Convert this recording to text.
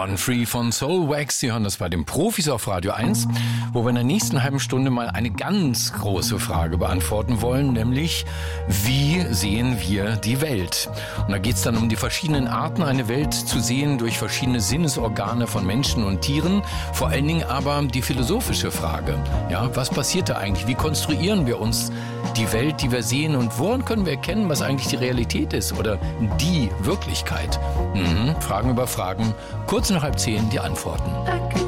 Born Free von Soulwax. Sie hören das bei den Profis auf Radio 1, wo wir in der nächsten halben Stunde mal eine ganz große Frage beantworten wollen, nämlich, wie sehen wir die Welt? Und da geht es dann um die verschiedenen Arten, eine Welt zu sehen durch verschiedene Sinnesorgane von Menschen und Tieren. Vor allen Dingen aber die philosophische Frage. Ja, was passiert da eigentlich? Wie konstruieren wir uns die Welt, die wir sehen? Und woran können wir erkennen, was eigentlich die Realität ist oder die Wirklichkeit? Fragen über Fragen. Kurz nach 9:30 die Antworten.